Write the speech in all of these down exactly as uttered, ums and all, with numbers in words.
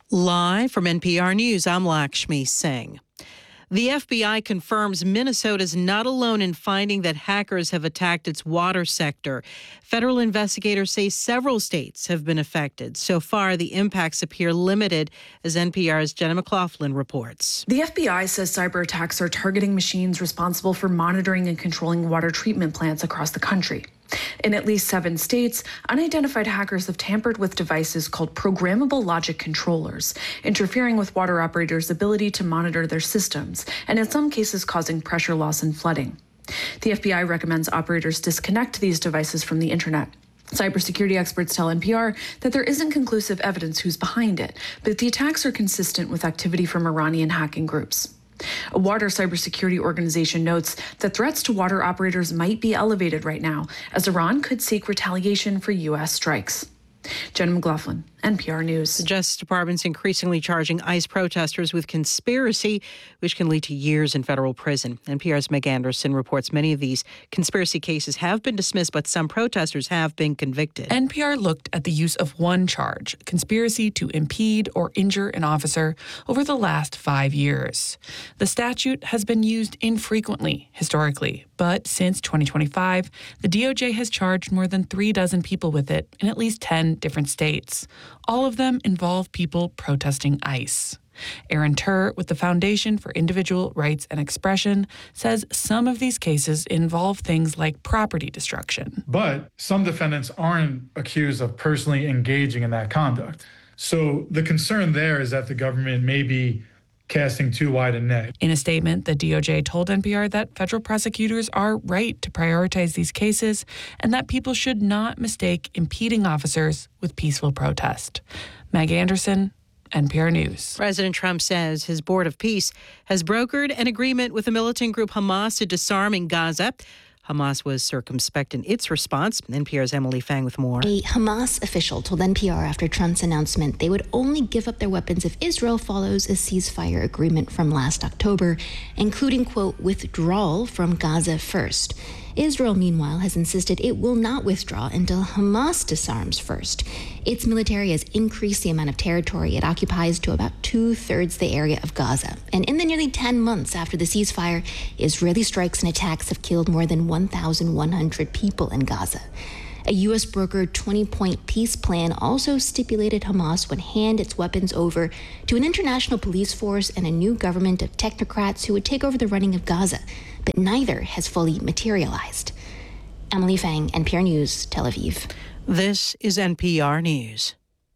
Live from N P R News, I'm Lakshmi Singh. The F B I confirms Minnesota's not alone in finding that hackers have attacked its water sector. Federal investigators say several states have been affected. So far, the impacts appear limited, as N P R's Jenna McLaughlin reports. The F B I says cyber attacks are targeting machines responsible for monitoring and controlling water treatment plants across the country. In at least seven states, unidentified hackers have tampered with devices called programmable logic controllers, interfering with water operators' ability to monitor their systems, and in some cases causing pressure loss and flooding. The F B I recommends operators disconnect these devices from the internet. Cybersecurity experts tell N P R that there isn't conclusive evidence who's behind it, but the attacks are consistent with activity from Iranian hacking groups. A water cybersecurity organization notes that threats to water operators might be elevated right now, as Iran could seek retaliation for U S strikes. Jenna McLaughlin, N P R News. The Justice Department's increasingly charging ICE protesters with conspiracy, which can lead to years in federal prison. N P R's Meg Anderson reports many of these conspiracy cases have been dismissed, but some protesters have been convicted. N P R looked at the use of one charge, conspiracy to impede or injure an officer, over the last five years. The statute has been used infrequently historically, but since twenty twenty-five, the D O J has charged more than three dozen people with it in at least ten different states. All of them involve people protesting ICE. Aaron Turr with the Foundation for Individual Rights and Expression says some of these cases involve things like property destruction. But some defendants aren't accused of personally engaging in that conduct. So the concern there is that the government may be casting too wide a net. In a statement, the D O J told N P R that federal prosecutors are right to prioritize these cases and that people should not mistake impeding officers with peaceful protest. Meg Anderson, N P R News. President Trump says his Board of Peace has brokered an agreement with the militant group Hamas to disarm in Gaza. Hamas was circumspect in its response. N P R's Emily Fang with more. A Hamas official told N P R after Trump's announcement they would only give up their weapons if Israel follows a ceasefire agreement from last October, including, quote, withdrawal from Gaza first. Israel, meanwhile, has insisted it will not withdraw until Hamas disarms first. Its military has increased the amount of territory it occupies to about two-thirds the area of Gaza. And in the nearly ten months after the ceasefire, Israeli strikes and attacks have killed more than one thousand one hundred people in Gaza. A U S brokered twenty-point peace plan also stipulated Hamas would hand its weapons over to an international police force and a new government of technocrats who would take over the running of Gaza, but neither has fully materialized. Emily Fang, N P R News, Tel Aviv. This is N P R News.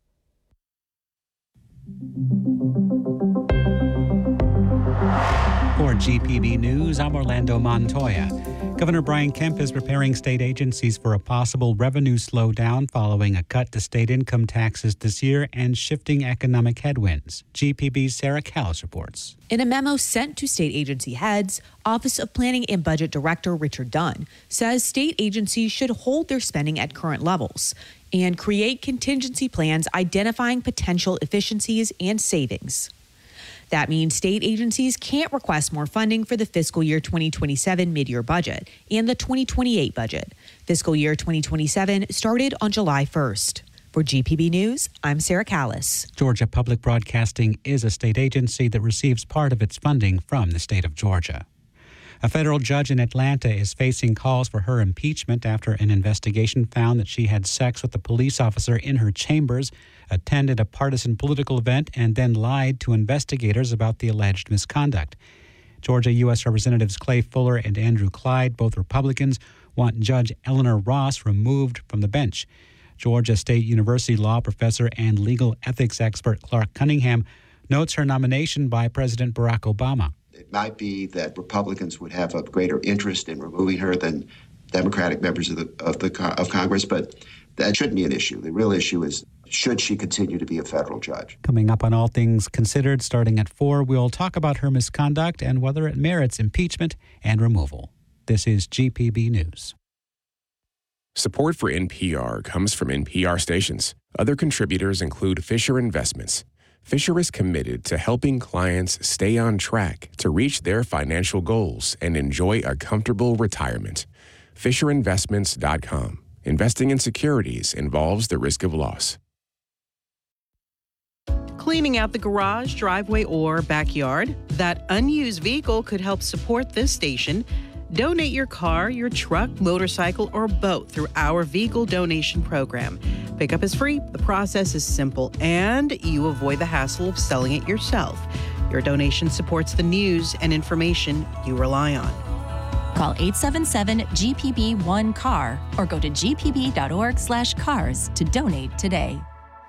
For G P B News, I'm Orlando Montoya. Governor Brian Kemp is preparing state agencies for a possible revenue slowdown following a cut to state income taxes this year and shifting economic headwinds. G P B's Sarah Callis reports. In a memo sent to state agency heads, Office of Planning and Budget Director Richard Dunn says state agencies should hold their spending at current levels and create contingency plans identifying potential efficiencies and savings. That means state agencies can't request more funding for the fiscal year twenty twenty-seven mid-year budget and the twenty twenty-eight budget. Fiscal year twenty twenty-seven started on July first. For G P B News, I'm Sarah Callis. Georgia Public Broadcasting is a state agency that receives part of its funding from the state of Georgia. A federal judge in Atlanta is facing calls for her impeachment after an investigation found that she had sex with a police officer in her chambers, attended a partisan political event, and then lied to investigators about the alleged misconduct. Georgia U S Representatives Clay Fuller and Andrew Clyde, both Republicans, want Judge Eleanor Ross removed from the bench. Georgia State University law professor and legal ethics expert Clark Cunningham notes her nomination by President Barack Obama. It might be that Republicans would have a greater interest in removing her than Democratic members of the of the of Congress, but that shouldn't be an issue. The real issue is, should she continue to be a federal judge? Coming up on All Things Considered, starting at four, we'll talk about her misconduct and whether it merits impeachment and removal. This is G P B News. Support for N P R comes from N P R stations. Other contributors include Fisher Investments. Fisher is committed to helping clients stay on track to reach their financial goals and enjoy a comfortable retirement. Fisher Investments dot com. Investing in securities involves the risk of loss. cleaning out the garage, driveway, or backyard? That unused vehicle could help support this station. Donate your car, your truck, motorcycle, or boat through our vehicle donation program. Pickup is free, the process is simple, and you avoid the hassle of selling it yourself. Your donation supports the news and information you rely on. Call eight seven seven G P B one C A R or go to g p b dot org slash cars to donate today.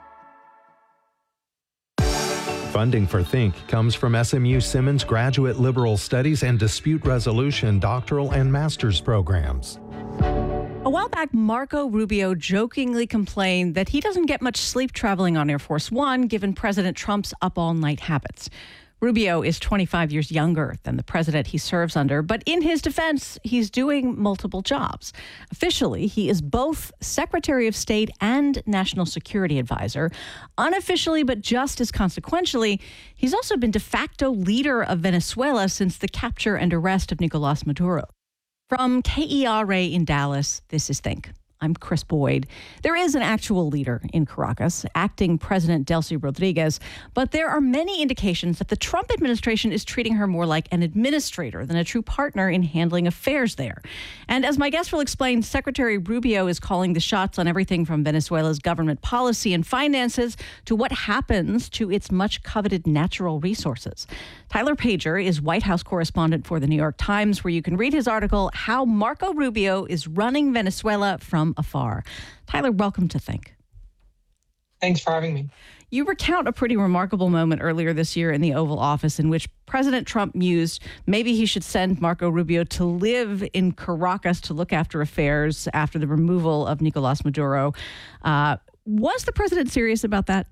Funding for Think comes from S M U Simmons Graduate Liberal Studies and Dispute Resolution doctoral and master's programs. A while back, Marco Rubio jokingly complained that he doesn't get much sleep traveling on Air Force One, given President Trump's up-all-night habits. Rubio is twenty-five years younger than the president he serves under, but in his defense, he's doing multiple jobs. Officially, he is both Secretary of State and National Security Advisor. Unofficially, but just as consequentially, he's also been de facto leader of Venezuela since the capture and arrest of Nicolas Maduro. From K E R A in Dallas, this is Think. I'm Chris Boyd. There is an actual leader in Caracas, acting President Delcy Rodriguez, but there are many indications that the Trump administration is treating her more like an administrator than a true partner in handling affairs there. And as my guest will explain, Secretary Rubio is calling the shots on everything from Venezuela's government policy and finances to what happens to its much coveted natural resources. Tyler Pager is White House correspondent for The New York Times, where you can read his article, How Marco Rubio is Running Venezuela from Afar. Tyler, welcome to Think. Thanks for having me. You recount a pretty remarkable moment earlier this year in the Oval Office in which President Trump mused maybe he should send Marco Rubio to live in Caracas to look after affairs after the removal of Nicolas Maduro. Uh, was the president serious about that?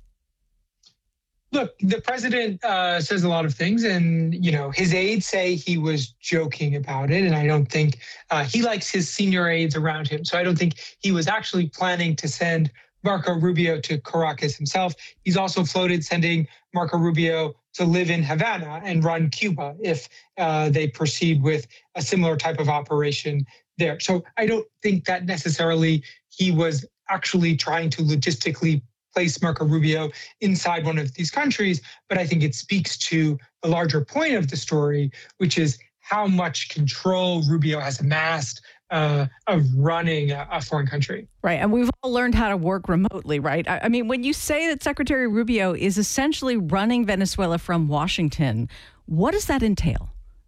Look, the president uh, says a lot of things, and, you know, his aides say he was joking about it. And I don't think uh, he likes his senior aides around him. So I don't think he was actually planning to send Marco Rubio to Caracas himself. He's also floated sending Marco Rubio to live in Havana and run Cuba if uh, they proceed with a similar type of operation there. So I don't think that necessarily he was actually trying to logistically place Marco Rubio inside one of these countries, but I think it speaks to the larger point of the story, which is how much control Rubio has amassed uh, of running a, a foreign country. Right, and we've all learned how to work remotely, right? I, I mean, when you say that Secretary Rubio is essentially running Venezuela from Washington, what does that entail?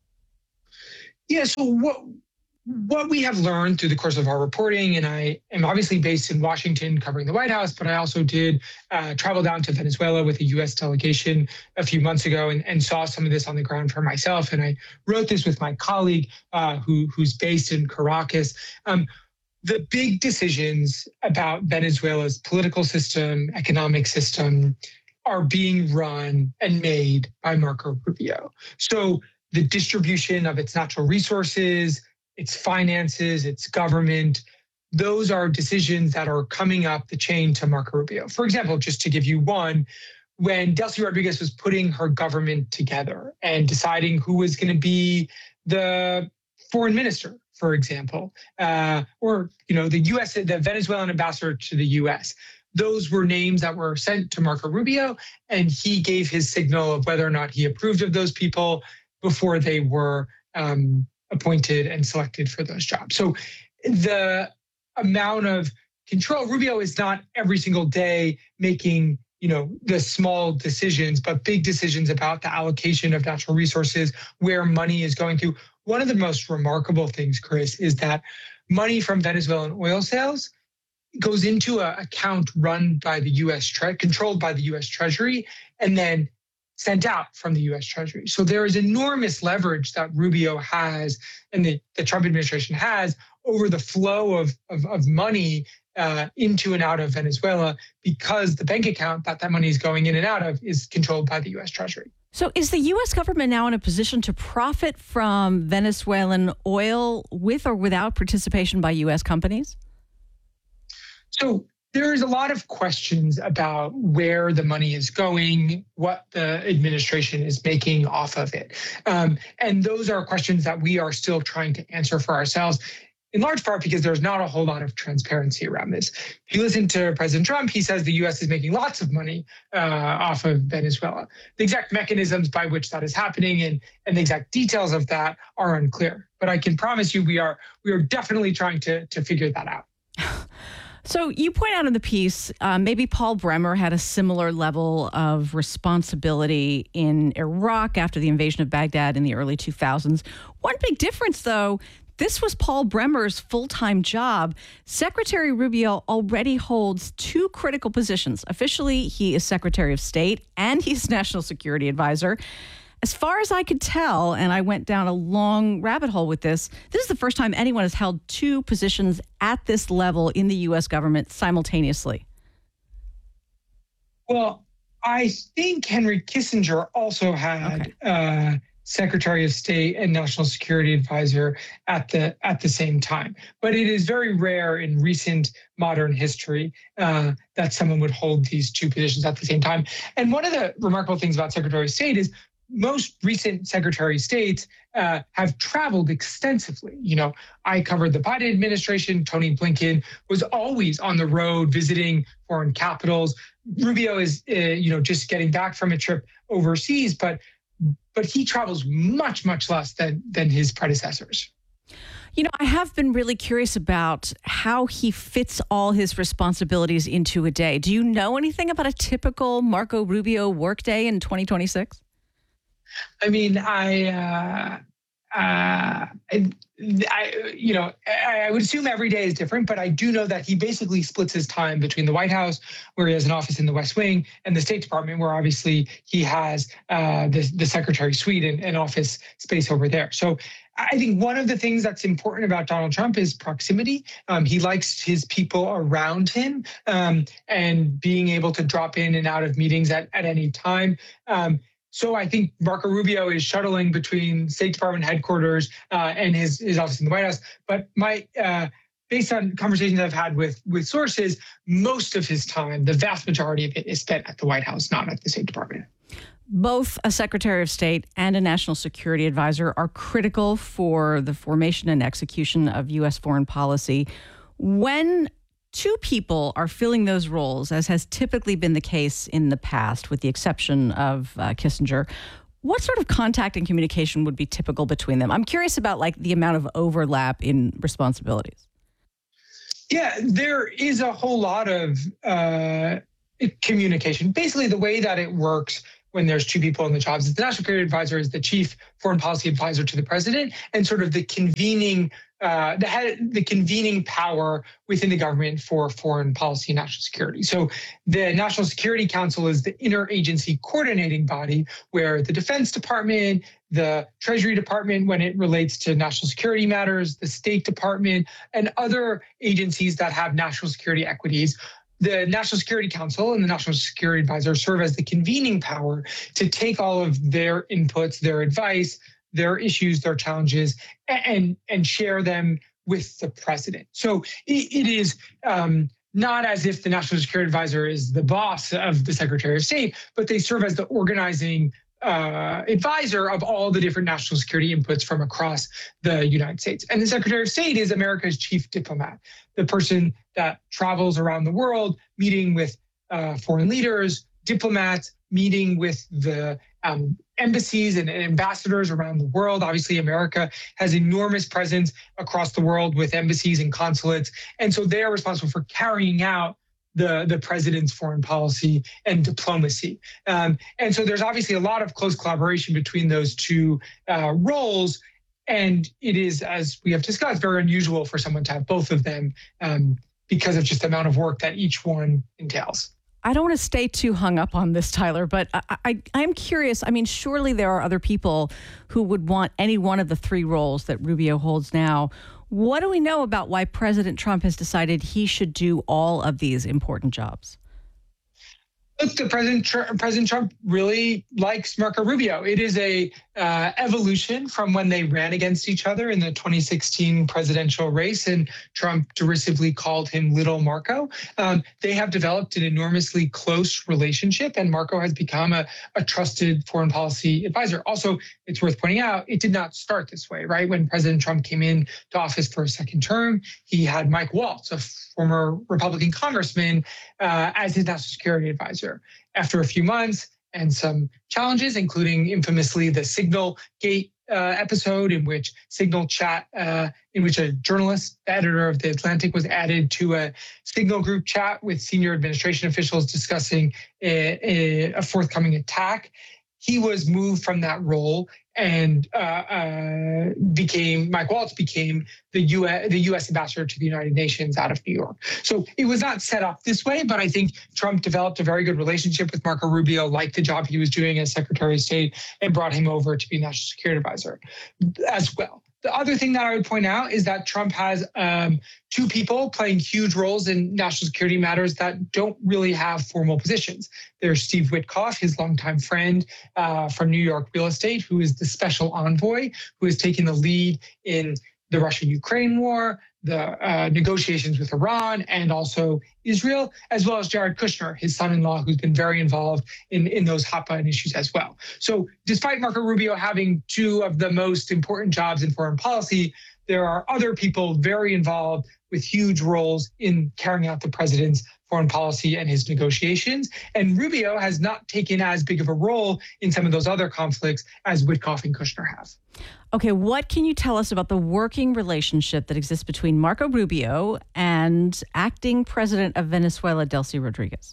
Yeah, so what What we have learned through the course of our reporting, and I am obviously based in Washington covering the White House, but I also did uh, travel down to Venezuela with a U S delegation a few months ago and, and saw some of this on the ground for myself. And I wrote this with my colleague uh, who, who's based in Caracas. Um, the big decisions about Venezuela's political system, economic system, are being run and made by Marco Rubio. So the distribution of its natural resources, its finances, its government, those are decisions that are coming up the chain to Marco Rubio. For example, just to give you one, when Delcy Rodriguez was putting her government together and deciding who was going to be the foreign minister, for example, uh, or you know the U S, the Venezuelan ambassador to the U S, those were names that were sent to Marco Rubio, and he gave his signal of whether or not he approved of those people before they were um, appointed and selected for those jobs. So the amount of control, Rubio is not every single day making, you know, the small decisions, but big decisions about the allocation of natural resources, where money is going to. One of the most remarkable things, Chris, is that money from Venezuelan oil sales goes into an account run by the U S, tre- controlled by the U S Treasury, and then sent out from the U S Treasury. So there is enormous leverage that Rubio has and the, the Trump administration has over the flow of, of, of money uh, into and out of Venezuela, because the bank account that that money is going in and out of is controlled by the U S Treasury. So is the U S government now in a position to profit from Venezuelan oil with or without participation by U S companies? So there is a lot of questions about where the money is going, what the administration is making off of it. Um, and those are questions that we are still trying to answer for ourselves. in large part because there's not a whole lot of transparency around this. If you listen to President Trump, he says the U S is making lots of money uh, off of Venezuela. The exact mechanisms by which that is happening and, and the exact details of that are unclear. But I can promise you we are we are definitely trying to, to figure that out. So you point out in the piece, uh, maybe Paul Bremer had a similar level of responsibility in Iraq after the invasion of Baghdad in the early two thousands. One big difference, though, this was Paul Bremer's full-time job. Secretary Rubio already holds two critical positions. Officially, he is Secretary of State and he's National Security Advisor. As far as I could tell, and I went down a long rabbit hole with this, this is the first time anyone has held two positions at this level in the U S government simultaneously. Well, I think Henry Kissinger also had okay. uh, Secretary of State and National Security Advisor at the at the same time. But it is very rare in recent modern history uh, that someone would hold these two positions at the same time. And one of the remarkable things about Secretary of State is most recent Secretary of States uh, have traveled extensively. You know, I covered the Biden administration. Tony Blinken was always on the road visiting foreign capitals. Rubio is, uh, you know, just getting back from a trip overseas, but but he travels much, much less than than his predecessors. You know, I have been really curious about how he fits all his responsibilities into a day. Do you know anything about a typical Marco Rubio workday in twenty twenty-six? I mean, I, uh, uh, I, I, you know, I, I would assume every day is different, but I do know that he basically splits his time between the White House, where he has an office in the West Wing, and the State Department, where obviously he has uh, the, the Secretary's suite and, and office space over there. So I think one of the things that's important about Donald Trump is proximity. Um, he likes his people around him um, and being able to drop in and out of meetings at, at any time. Um, So I think Marco Rubio is shuttling between State Department headquarters uh, and his, his office in the White House. But my, uh, based on conversations I've had with, with sources, most of his time, the vast majority of it is spent at the White House, not at the State Department. Both a Secretary of State and a National Security Advisor are critical for the formation and execution of U S foreign policy. When two people are filling those roles, as has typically been the case in the past, with the exception of uh, Kissinger, what sort of contact and communication would be typical between them? I'm curious about like the amount of overlap in responsibilities. Yeah, there is a whole lot of uh, communication. Basically, the way that it works when there's two people in the jobs is the National Security Advisor is the chief foreign policy advisor to the president and sort of the convening Uh, the, head, the convening power within the government for foreign policy and national security. So the National Security Council is the interagency coordinating body where the Defense Department, the Treasury Department, when it relates to national security matters, the State Department, and other agencies that have national security equities, the National Security Council and the National Security Advisor serve as the convening power to take all of their inputs, their advice, their issues, their challenges, and and share them with the president. So it, it is um, not as if the National Security Advisor is the boss of the Secretary of State, but they serve as the organizing uh, advisor of all the different national security inputs from across the United States. And the Secretary of State is America's chief diplomat, the person that travels around the world, meeting with uh, foreign leaders, diplomats, meeting with the um, embassies and, and ambassadors around the world. Obviously, America has enormous presence across the world with embassies and consulates. And so they are responsible for carrying out the, the president's foreign policy and diplomacy. Um, and so there's obviously a lot of close collaboration between those two uh, roles. And it is, as we have discussed, very unusual for someone to have both of them um, because of just the amount of work that each one entails. I don't want to stay too hung up on this, Tyler, but I, I, I'm curious. I mean, surely there are other people who would want any one of the three roles that Rubio holds now. What do we know about why President Trump has decided he should do all of these important jobs? Look, the President, President Trump really likes Marco Rubio. It is a uh, evolution from when they ran against each other in the twenty sixteen presidential race, and Trump derisively called him Little Marco. Um, they have developed an enormously close relationship, and Marco has become a, a trusted foreign policy advisor. Also, it's worth pointing out, it did not start this way, right? When President Trump came in to office for a second term, he had Mike Waltz, a former Republican congressman, uh, as his national security advisor. After a few months and some challenges, including infamously the Signal Gate uh, episode in which Signal chat, uh, in which a journalist, the editor of The Atlantic, was added to a Signal group chat with senior administration officials discussing a, a, a forthcoming attack. He was moved from that role and uh, uh, became, Mike Waltz became the U S, the U S ambassador to the United Nations out of New York. So it was not set up this way, but I think Trump developed a very good relationship with Marco Rubio, liked the job he was doing as Secretary of State, and brought him over to be National Security Advisor as well. The other thing that I would point out is that Trump has um, two people playing huge roles in national security matters that don't really have formal positions. There's Steve Witkoff, his longtime friend uh, from New York real estate, who is the special envoy, who has taken the lead in the Russia-Ukraine war, the uh, negotiations with Iran, and also Israel, as well as Jared Kushner, his son-in-law, who's been very involved in, in those hot-button issues as well. So despite Marco Rubio having two of the most important jobs in foreign policy, there are other people very involved with huge roles in carrying out the president's foreign policy and his negotiations. And Rubio has not taken as big of a role in some of those other conflicts as Witkoff and Kushner have. Okay, what can you tell us about the working relationship that exists between Marco Rubio and acting president of Venezuela, Delcy Rodriguez?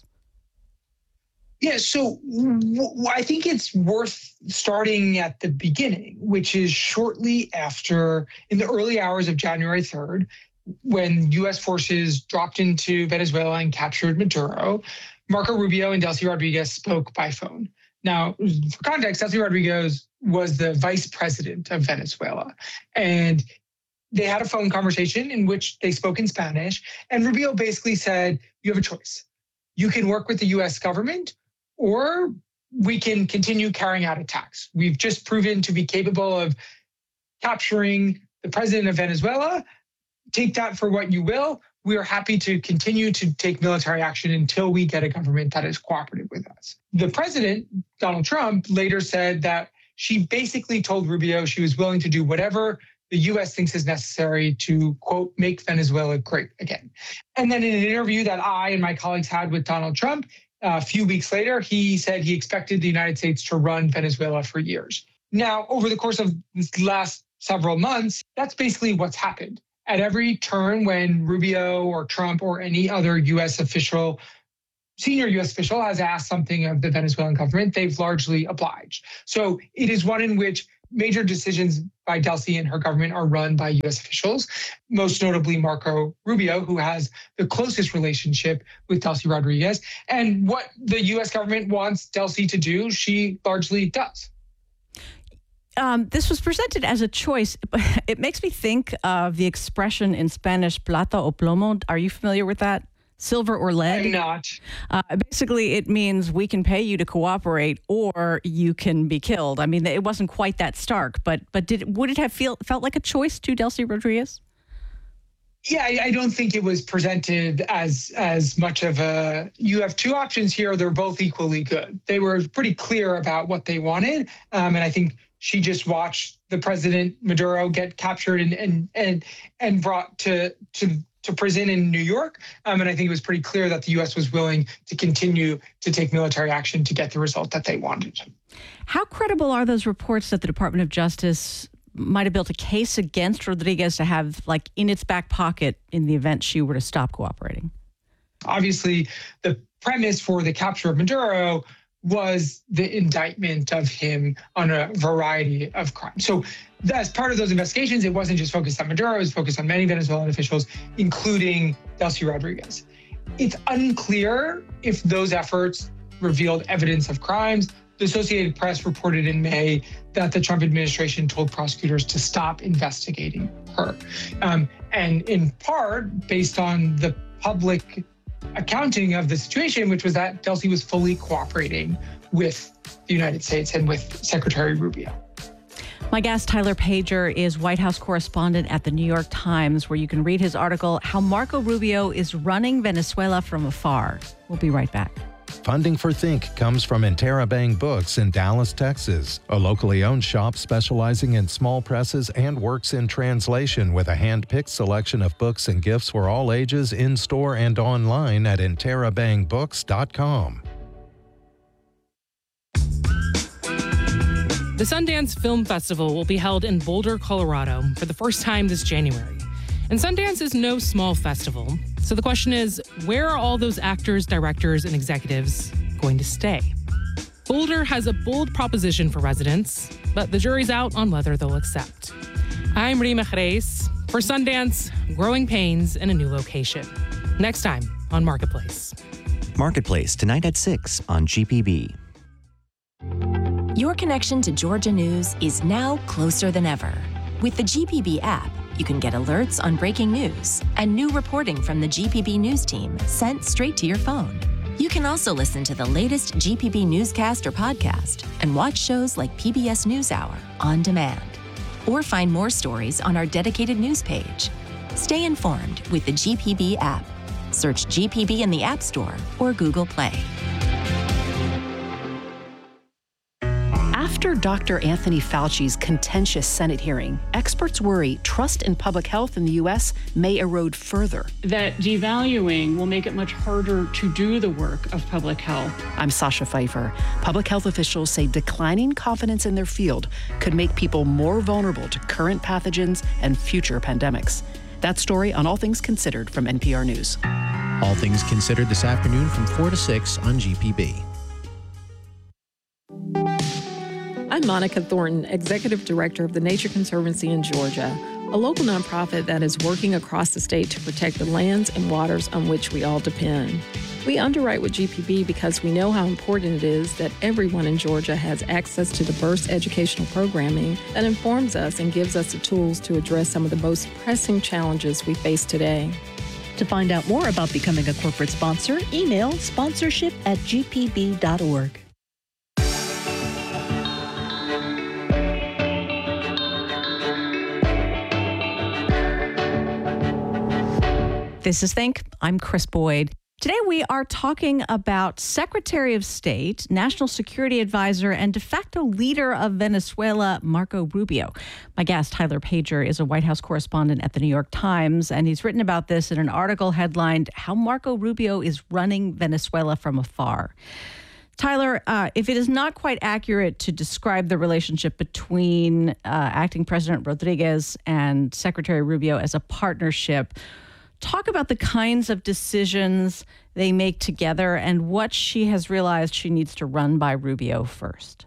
Yeah, so w- I think it's worth starting at the beginning, which is shortly after, in the early hours of January third, when U S forces dropped into Venezuela and captured Maduro, Marco Rubio and Delcy Rodriguez spoke by phone. Now, for context, Delcy Rodriguez was the vice president of Venezuela, and they had a phone conversation in which they spoke in Spanish, and Rubio basically said, you have a choice. You can work with the U S government, or we can continue carrying out attacks. We've just proven to be capable of capturing the president of Venezuela. Take that for what you will. We are happy to continue to take military action until we get a government that is cooperative with us. The president, Donald Trump, later said that she basically told Rubio she was willing to do whatever the U S thinks is necessary to, quote, make Venezuela great again. And then in an interview that I and my colleagues had with Donald Trump, uh, a few weeks later, he said he expected the United States to run Venezuela for years. Now, over the course of this last several months, that's basically what's happened. At every turn when Rubio or Trump or any other U S official, senior U S official has asked something of the Venezuelan government, they've largely obliged. So it is one in which major decisions by Delcy and her government are run by U S officials, most notably Marco Rubio, who has the closest relationship with Delcy Rodriguez. And what the U S government wants Delcy to do, she largely does. Um, this was presented as a choice. It makes me think of the expression in Spanish, plata o plomo. Are you familiar with that? Silver or lead? I'm not. Uh, basically, it means we can pay you to cooperate or you can be killed. I mean, it wasn't quite that stark, but but did would it have feel, felt like a choice to Delcy Rodriguez? Yeah, I, I don't think it was presented as as much of a, you have two options here, they're both equally good. They were pretty clear about what they wanted, um, and I think she just watched the president Maduro get captured and and and and brought to to to prison in New York. Um, and I think it was pretty clear that the U S was willing to continue to take military action to get the result that they wanted. How credible are those reports that the Department of Justice might have built a case against Rodriguez to have, like, in its back pocket in the event she were to stop cooperating? Obviously, the premise for the capture of Maduro was the indictment of him on a variety of crimes. So as part of those investigations, it wasn't just focused on Maduro, it was focused on many Venezuelan officials, including Delcy Rodriguez. It's unclear if those efforts revealed evidence of crimes. The Associated Press reported in May that the Trump administration told prosecutors to stop investigating her. Um, and in part, based on the public accounting of the situation, which was that Delsey was fully cooperating with the United States and with Secretary Rubio. My guest, Tyler Pager, is White House correspondent at the New York Times, where you can read his article, How Marco Rubio is Running Venezuela from Afar. We'll be right back. Funding for Think comes from Interabang Books in Dallas, Texas, a locally owned shop specializing in small presses and works in translation with a hand-picked selection of books and gifts for all ages in-store and online at interabang books dot com. The Sundance Film Festival will be held in Boulder, Colorado for the first time this January. And Sundance is no small festival. So the question is, where are all those actors, directors, and executives going to stay? Boulder has a bold proposition for residents, but the jury's out on whether they'll accept. I'm Rima Jerez for Sundance, Growing Pains in a New Location. Next time on Marketplace. Marketplace, tonight at six on G P B. Your connection to Georgia News is now closer than ever. With the G P B app, you can get alerts on breaking news and new reporting from the G P B News team sent straight to your phone. You can also listen to the latest G P B newscast or podcast and watch shows like P B S NewsHour on demand. Or find more stories on our dedicated news page. Stay informed with the G P B app. Search G P B in the App Store or Google Play. After Doctor Anthony Fauci's contentious Senate hearing, experts worry trust in public health in the U S may erode further. That devaluing will make it much harder to do the work of public health. I'm Sasha Pfeiffer. Public health officials say declining confidence in their field could make people more vulnerable to current pathogens and future pandemics. That story on All Things Considered from N P R News. All Things Considered this afternoon from four to six on G P B. I'm Monica Thornton, Executive Director of the Nature Conservancy in Georgia, a local nonprofit that is working across the state to protect the lands and waters on which we all depend. We underwrite with G P B because we know how important it is that everyone in Georgia has access to diverse educational programming that informs us and gives us the tools to address some of the most pressing challenges we face today. To find out more about becoming a corporate sponsor, email sponsorship at g p b dot org. This is Think. I'm Chris Boyd. Today we are talking about Secretary of State, National Security Advisor, and de facto leader of Venezuela, Marco Rubio. My guest, Tyler Pager, is a White House correspondent at the New York Times, and he's written about this in an article headlined, How Marco Rubio is Running Venezuela from Afar. Tyler, uh, if it is not quite accurate to describe the relationship between uh, acting President Rodriguez and Secretary Rubio as a partnership, talk about the kinds of decisions they make together and what she has realized she needs to run by Rubio first.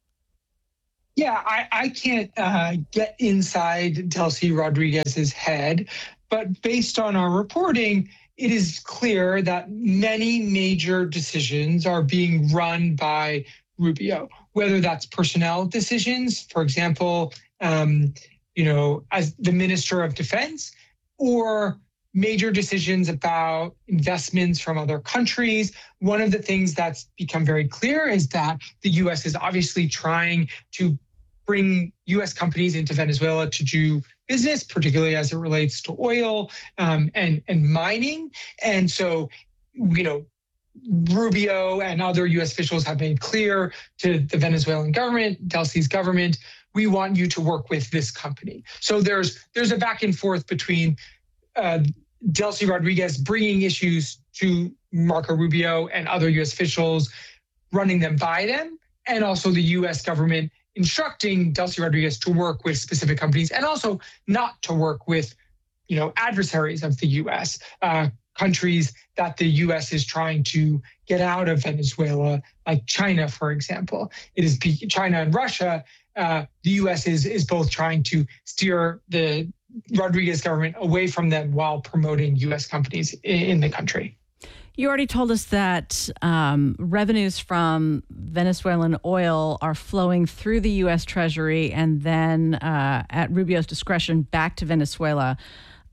Yeah, I, I can't uh, get inside Delsey Rodriguez's head, but based on our reporting, it is clear that many major decisions are being run by Rubio, whether that's personnel decisions, for example, um, you know, as the Minister of Defense, or major decisions about investments from other countries. One of the things that's become very clear is that the U S is obviously trying to bring U S companies into Venezuela to do business, particularly as it relates to oil um, and, and mining. And so, you know, Rubio and other U S officials have made clear to the Venezuelan government, Delsey's government, we want you to work with this company. So there's there's a back and forth between uh, Delsey Rodriguez bringing issues to Marco Rubio and other U S officials, running them by them, and also the U S government instructing Delsey Rodriguez to work with specific companies and also not to work with, you know, adversaries of the U S, uh, countries that the U S is trying to get out of Venezuela, like China, for example. It is China and Russia. Uh, the U S is is both trying to steer the Rodriguez government away from them while promoting U S companies in the country. You already told us that um, revenues from Venezuelan oil are flowing through the U S Treasury and then uh, at Rubio's discretion back to Venezuela.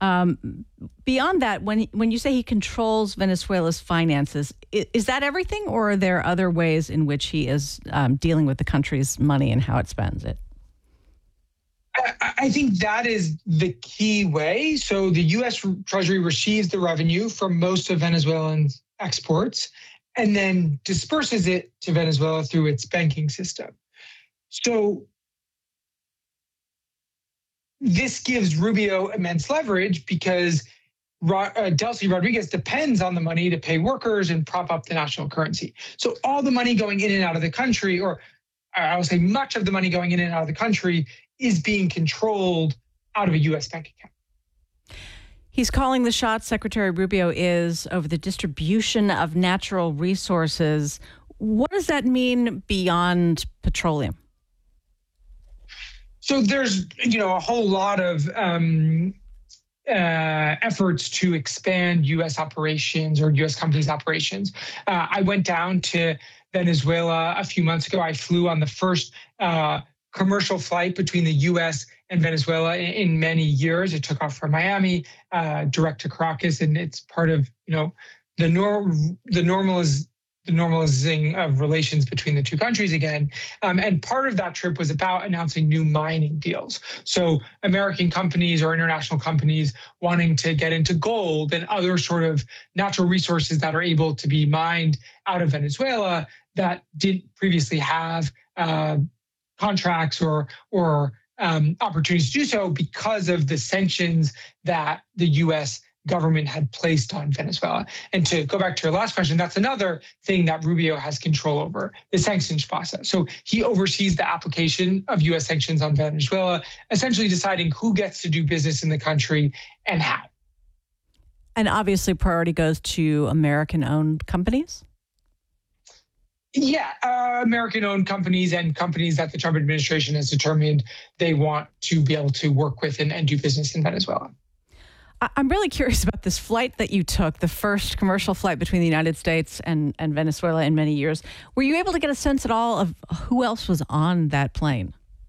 Um, beyond that, when when you say he controls Venezuela's finances, is, is that everything, or are there other ways in which he is um, dealing with the country's money and how it spends it? I, I think that is the key way. So the U S Treasury receives the revenue from most of Venezuelan exports and then disperses it to Venezuela through its banking system. So this gives Rubio immense leverage because uh, Delcy Rodriguez depends on the money to pay workers and prop up the national currency. So all the money going in and out of the country, or I will say much of the money going in and out of the country, is being controlled out of a U S bank account. He's calling the shots, Secretary Rubio is, over the distribution of natural resources. What does that mean beyond petroleum? So there's, you know, a whole lot of um, uh, efforts to expand U S operations or U S companies' operations. Uh, I went down to Venezuela a few months ago. I flew on the first uh, commercial flight between the U S and Venezuela in, in many years. It took off from Miami, uh, direct to Caracas, and it's part of, you know, the nor the normaliz the normalizing of relations between the two countries again. Um, and part of that trip was about announcing new mining deals. So American companies or international companies wanting to get into gold and other sort of natural resources that are able to be mined out of Venezuela that didn't previously have uh, contracts or or um, opportunities to do so because of the sanctions that the U S government had placed on Venezuela. And to go back to your last question, that's another thing that Rubio has control over, the sanctions process. So he oversees the application of U S sanctions on Venezuela, essentially deciding who gets to do business in the country and how. And obviously priority goes to American-owned companies? Yeah, uh, American-owned companies and companies that the Trump administration has determined they want to be able to work with and, and do business in Venezuela. I'm really curious about this flight that you took, the first commercial flight between the United States and, and Venezuela in many years. Were you able to get a sense at all of who else was on that plane?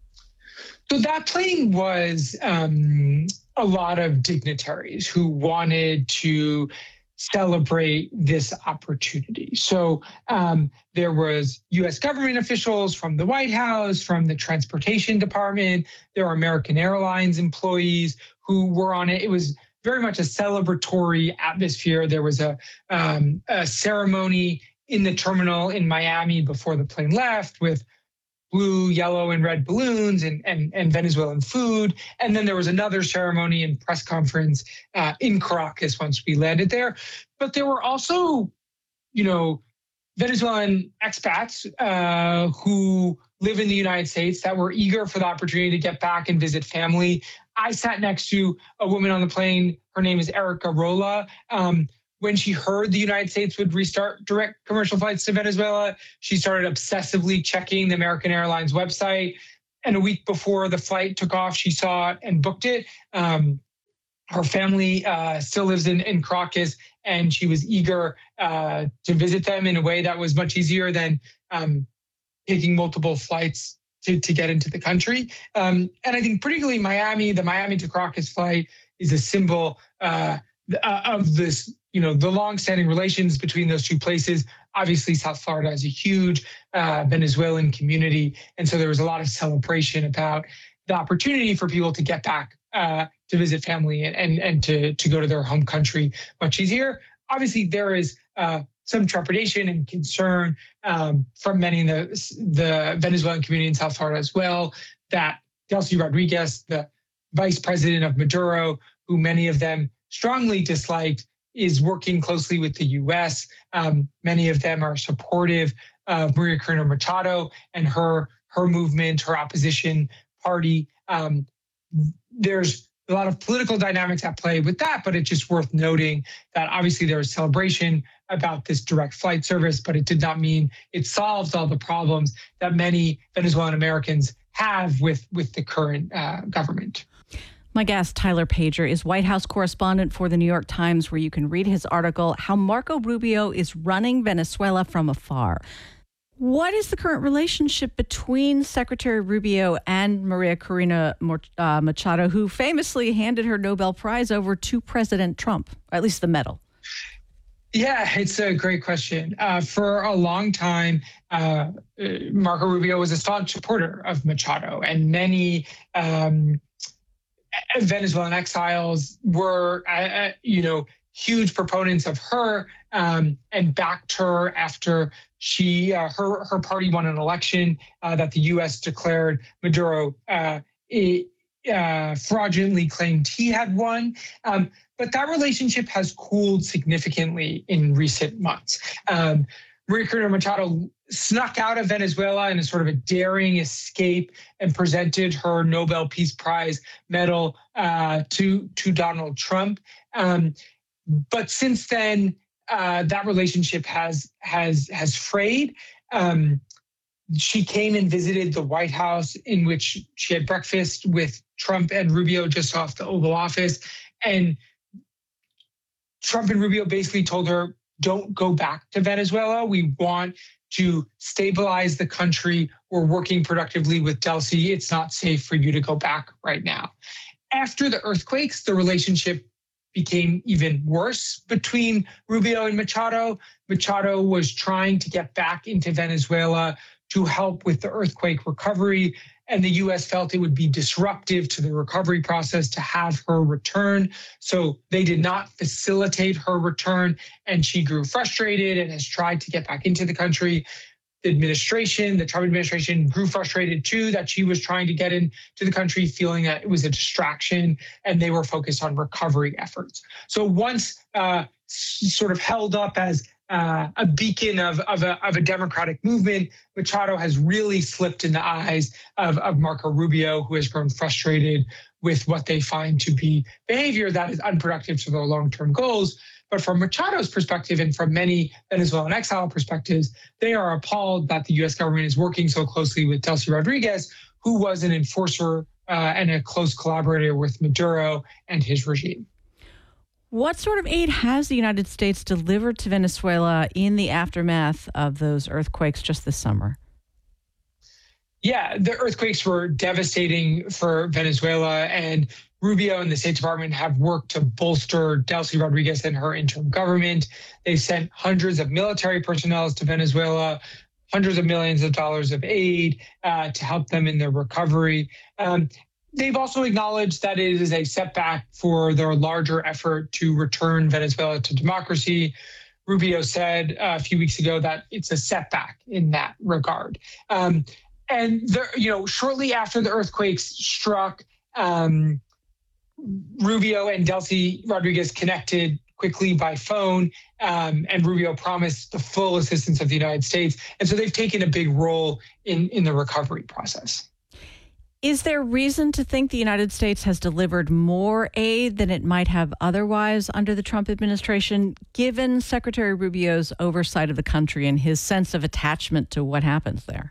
So that plane was um, a lot of dignitaries who wanted to celebrate this opportunity. So um, there was U S government officials from the White House, from the Transportation Department. There were American Airlines employees who were on it. It was very much a celebratory atmosphere. There was a, um, a ceremony in the terminal in Miami before the plane left with blue, yellow, and red balloons and, and, and Venezuelan food. And then there was another ceremony and press conference uh, in Caracas once we landed there. But there were also, you know, Venezuelan expats uh, who live in the United States that were eager for the opportunity to get back and visit family. I sat next to a woman on the plane. Her name is Erica Rolla. Um, when she heard the United States would restart direct commercial flights to Venezuela, she started obsessively checking the American Airlines website. And a week before the flight took off, she saw it and booked it. Um, her family uh, still lives in, in Caracas, and she was eager uh, to visit them in a way that was much easier than um, taking multiple flights to, to get into the country. Um, and I think particularly Miami, the Miami to Caracas flight is a symbol uh, of this, you know, the longstanding relations between those two places. Obviously, South Florida has a huge uh, Venezuelan community. And so there was a lot of celebration about the opportunity for people to get back uh, to visit family and, and, and to, to go to their home country much easier. Obviously, there is uh, some trepidation and concern um, from many in the, the Venezuelan community in South Florida as well, that Delcy Rodriguez, the vice president of Maduro, who many of them strongly disliked, is working closely with the U S. Um, many of them are supportive of Maria Corina Machado and her, her movement, her opposition party. Um, there's a lot of political dynamics at play with that, but it's just worth noting that obviously there was celebration about this direct flight service, but it did not mean it solved all the problems that many Venezuelan Americans have with, with the current uh, government. My guest, Tyler Pager, is White House correspondent for the New York Times, where you can read his article, How Marco Rubio is Running Venezuela from Afar. What is the current relationship between Secretary Rubio and Maria Corina uh, Machado, who famously handed her Nobel Prize over to President Trump, or at least the medal? Yeah, it's a great question. Uh, for a long time, uh, Marco Rubio was a staunch supporter of Machado, and many um, Venezuelan exiles were, uh, you know, huge proponents of her um, and backed her after she uh, her her party won an election uh, that the U S declared Maduro uh, it, uh, fraudulently claimed he had won. Um, but that relationship has cooled significantly in recent months. Um, Maria Corina Machado snuck out of Venezuela in a sort of a daring escape and presented her Nobel Peace Prize medal uh, to, to Donald Trump. Um, but since then, uh, that relationship has has has frayed. Um, she came and visited the White House, in which she had breakfast with Trump and Rubio just off the Oval Office. And Trump and Rubio basically told her, don't go back to Venezuela. We want to stabilize the country. We're working productively with Delcy. It's not safe for you to go back right now. After the earthquakes, the relationship became even worse between Rubio and Machado. Machado was trying to get back into Venezuela to help with the earthquake recovery, and the U S felt it would be disruptive to the recovery process to have her return. So they did not facilitate her return, and she grew frustrated and has tried to get back into the country. The administration, the Trump administration, grew frustrated too that she was trying to get into the country, feeling that it was a distraction, and they were focused on recovery efforts. So once uh, sort of held up as Uh, a beacon of, of, a, of a democratic movement, Machado has really slipped in the eyes of, of Marco Rubio, who has grown frustrated with what they find to be behavior that is unproductive to their long-term goals. But from Machado's perspective, and from many Venezuelan exile perspectives, they are appalled that the U S government is working so closely with Delcy Rodriguez, who was an enforcer uh, and a close collaborator with Maduro and his regime. What sort of aid has the United States delivered to Venezuela in the aftermath of those earthquakes just this summer? Yeah, the earthquakes were devastating for Venezuela, and Rubio and the State Department have worked to bolster Delcy Rodriguez and her interim government. They've sent hundreds of military personnel to Venezuela, hundreds of millions of dollars of aid uh, to help them in their recovery. Um, They've also acknowledged that it is a setback for their larger effort to return Venezuela to democracy. Rubio said uh, a few weeks ago that it's a setback in that regard. Um, and there, you know, shortly after the earthquakes struck, um, Rubio and Delcy Rodriguez connected quickly by phone, um, and Rubio promised the full assistance of the United States. And so they've taken a big role in, in the recovery process. Is there reason to think the United States has delivered more aid than it might have otherwise under the Trump administration, given Secretary Rubio's oversight of the country and his sense of attachment to what happens there?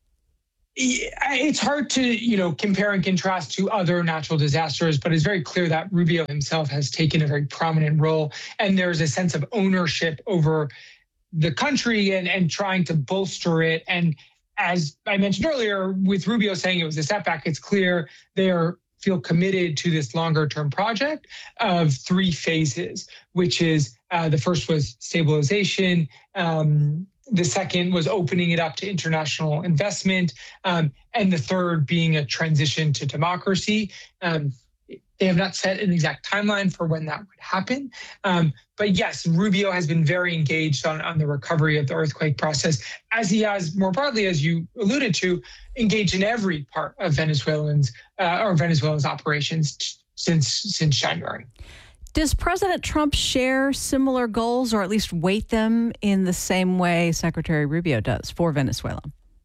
It's hard to, you know, compare and contrast to other natural disasters, but it's very clear that Rubio himself has taken a very prominent role, and there's a sense of ownership over the country and, and trying to bolster it. And as I mentioned earlier, with Rubio saying it was a setback, it's clear they are, feel committed to this longer term project of three phases, which is uh, the first was stabilization. Um, the second was opening it up to international investment. Um, and the third being a transition to democracy. Um, They have not set an exact timeline for when that would happen. Um, but yes, Rubio has been very engaged on, on the recovery of the earthquake process, as he has more broadly, as you alluded to, engaged in every part of Venezuelans uh, or Venezuela's operations t- since since January. Does President Trump share similar goals, or at least weight them in the same way Secretary Rubio does for Venezuela?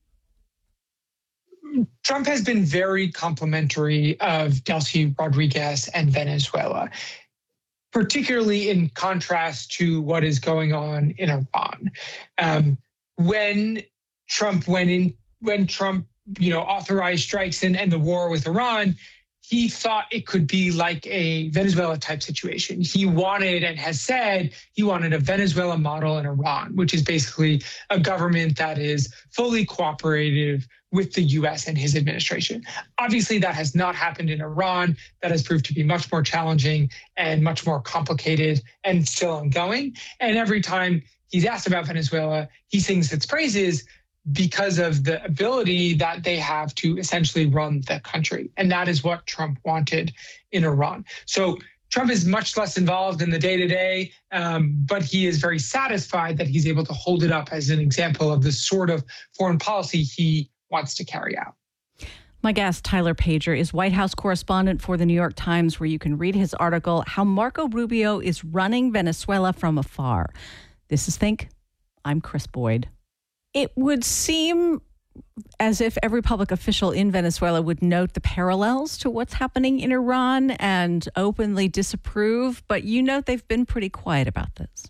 Trump has been very complimentary of Delcy Rodriguez and Venezuela, particularly in contrast to what is going on in Iran. Um, when Trump went in, when Trump, you know, authorized strikes and, and the war with Iran, he thought it could be like a Venezuela type situation. He wanted and has said he wanted a Venezuela model in Iran, which is basically a government that is fully cooperative with the U S and his administration. Obviously, that has not happened in Iran. That has proved to be much more challenging and much more complicated and still ongoing. And every time he's asked about Venezuela, he sings its praises because of the ability that they have to essentially run the country. And that is what Trump wanted in Iran. So Trump is much less involved in the day-to-day, um, but he is very satisfied that he's able to hold it up as an example of the sort of foreign policy he wants to carry out. My guest, Tyler Pager, is White House correspondent for the New York Times, where you can read his article, How Marco Rubio is Running Venezuela from Afar. This is Think. I'm Chris Boyd. It would seem as if every public official in Venezuela would note the parallels to what's happening in Iran and openly disapprove, but you note they've been pretty quiet about this.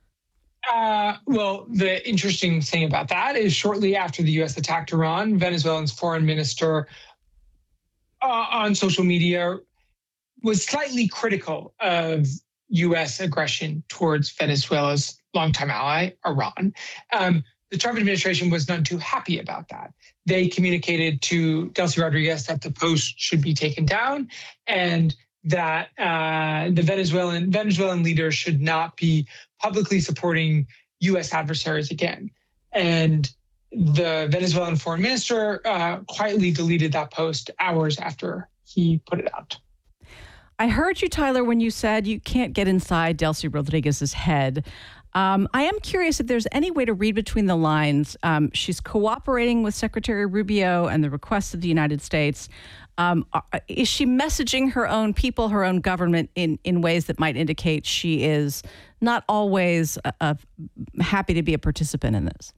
Uh, well, the interesting thing about that is shortly after the U S attacked Iran, Venezuela's foreign minister uh, on social media was slightly critical of U S aggression towards Venezuela's longtime ally, Iran. Um, The Trump administration was none too happy about that. They communicated to Delcy Rodriguez that the post should be taken down and that uh, the Venezuelan Venezuelan leaders should not be publicly supporting U S adversaries again. And the Venezuelan foreign minister uh, quietly deleted that post hours after he put it out. I heard you, Tyler, when you said you can't get inside Delcy Rodriguez's head. Um, I am curious if there's any way to read between the lines. Um, she's cooperating with Secretary Rubio and the requests of the United States. Um, is she messaging her own people, her own government in, in ways that might indicate she is not always uh, uh, happy to be a participant in this?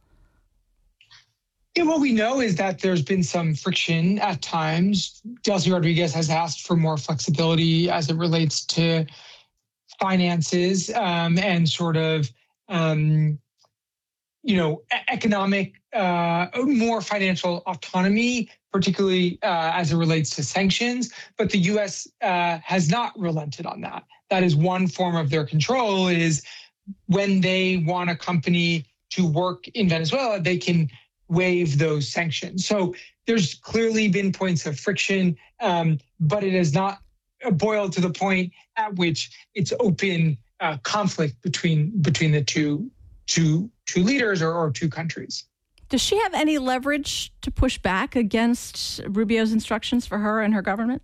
Yeah, what we know is that there's been some friction at times. Delcy Rodriguez has asked for more flexibility as it relates to finances um, and sort of, um, you know, economic, uh, more financial autonomy, particularly uh, as it relates to sanctions. But the U S uh, has not relented on that. That is one form of their control, is when they want a company to work in Venezuela, they can waive those sanctions. So there's clearly been points of friction, um, but it has not boiled to the point at which it's open uh, conflict between between the two two two leaders or, or two countries. Does she have any leverage to push back against Rubio's instructions for her and her government?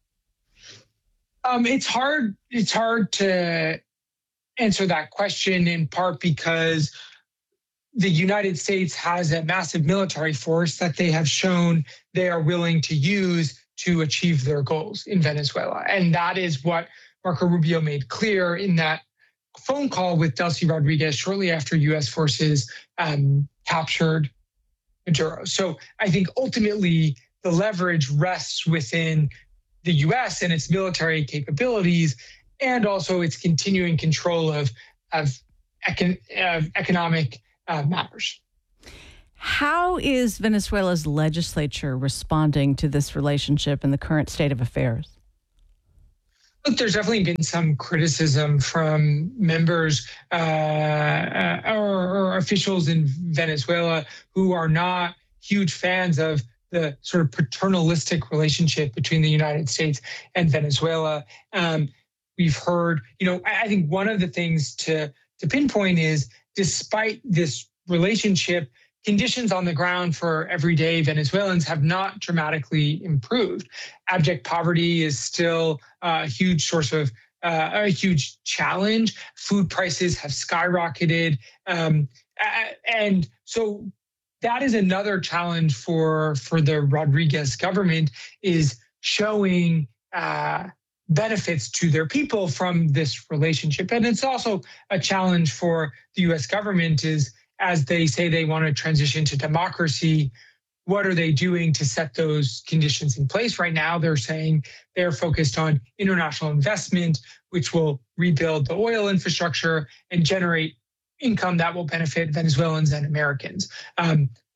Um, it's hard. It's hard to answer that question, in part because the United States has a massive military force that they have shown they are willing to use to achieve their goals in Venezuela. And that is what Marco Rubio made clear in that phone call with Delcy Rodriguez shortly after U S forces um, captured Maduro. So I think ultimately the leverage rests within the U S and its military capabilities, and also its continuing control of, of, econ- of economic uh, matters. How is Venezuela's legislature responding to this relationship and the current state of affairs? Look, there's definitely been some criticism from members uh, uh, or, or officials in Venezuela who are not huge fans of the sort of paternalistic relationship between the United States and Venezuela. Um, we've heard, you know, I, I think one of the things to, to pinpoint is, despite this relationship, conditions on the ground for everyday Venezuelans have not dramatically improved. Abject poverty is still a huge source of uh, a huge challenge. Food prices have skyrocketed. Um, and so that is another challenge for, for the Rodriguez government, is showing uh, benefits to their people from this relationship. And it's also a challenge for the U S government, is as they say they want to transition to democracy, what are they doing to set those conditions in place? Right now, they're saying they're focused on international investment, which will rebuild the oil infrastructure and generate income that will benefit Venezuelans and Americans. Um,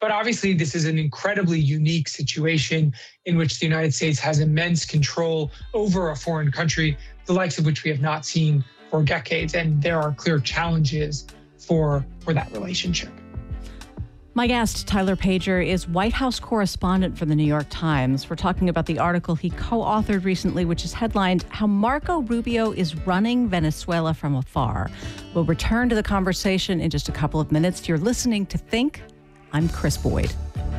But obviously, this is an incredibly unique situation in which the United States has immense control over a foreign country, the likes of which we have not seen for decades. And there are clear challenges for, for that relationship. My guest, Tyler Pager, is White House correspondent for the New York Times. We're talking about the article he co-authored recently, which is headlined, How Marco Rubio is Running Venezuela from Afar. We'll return to the conversation in just a couple of minutes. You're listening to Think. I'm Chris Boyd.